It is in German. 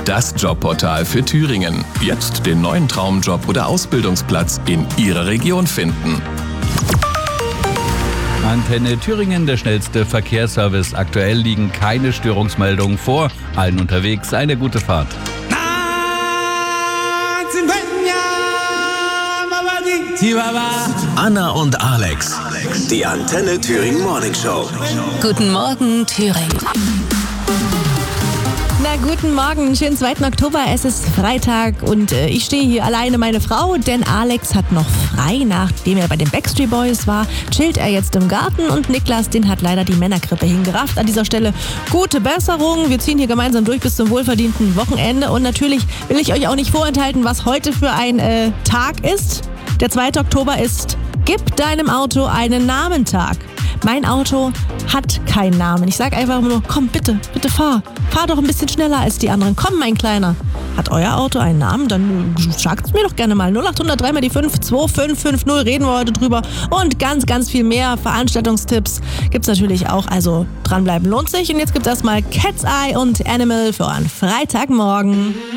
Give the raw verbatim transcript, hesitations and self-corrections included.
das Jobportal für Thüringen. Jetzt den neuen Traumjob oder Ausbildungsplatz in Ihrer Region finden. Antenne Thüringen, der schnellste Verkehrsservice. Aktuell liegen keine Störungsmeldungen vor. Allen unterwegs eine gute Fahrt. Anna und Alex, die Antenne Thüringen Morning Show. Guten Morgen, Thüringen. Na, guten Morgen, schönen zweiten Oktober, es ist Freitag und äh, ich stehe hier alleine, meine Frau, denn Alex hat noch frei, nachdem er bei den Backstreet Boys war, chillt er jetzt im Garten und Niklas, den hat leider die Männergrippe hingerafft. An dieser Stelle gute Besserung, wir ziehen hier gemeinsam durch bis zum wohlverdienten Wochenende und natürlich will ich euch auch nicht vorenthalten, was heute für ein äh, Tag ist. Der zweite Oktober ist Gib deinem Auto einen Namen-Tag. Mein Auto hat keinen Namen. Ich sage einfach nur, komm bitte, bitte fahr. Fahr doch ein bisschen schneller als die anderen. Komm, mein Kleiner. Hat euer Auto einen Namen? Dann sagt's mir doch gerne mal. null acht null null drei mal die fünf zwei fünf fünf null reden wir heute drüber. Und ganz, ganz viel mehr Veranstaltungstipps gibt's natürlich auch. Also dranbleiben lohnt sich. Und jetzt gibt's erstmal Cat's Eye und Animal für euren Freitagmorgen.